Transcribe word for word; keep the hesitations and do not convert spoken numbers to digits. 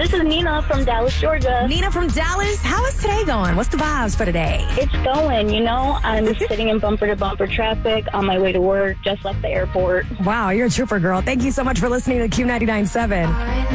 This is Nina from Dallas, Georgia. Nina from Dallas, how is today going? What's the vibes for today? It's going, you know. I'm sitting in bumper-to-bumper traffic on my way to work. Just left the airport. Wow, you're a trooper, girl. Thank you so much for listening to Q ninety-nine point seven.